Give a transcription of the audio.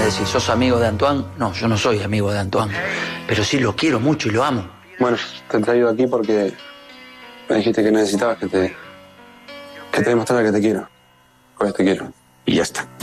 decir, ¿sos amigo de Antoine? No, yo no soy amigo de Antoine, pero sí lo quiero mucho y lo amo. Bueno, te he traído aquí porque me dijiste que necesitabas que te demostrara que te quiero. Pues te quiero. Y ya está.